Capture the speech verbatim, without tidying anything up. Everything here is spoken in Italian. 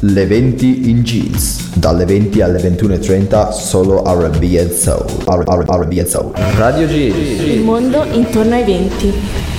Le venti in jeans, dalle venti alle ventuno e trenta solo R and B and Soul. R and B and Soul. Radio Jeans. Il mondo intorno ai venti.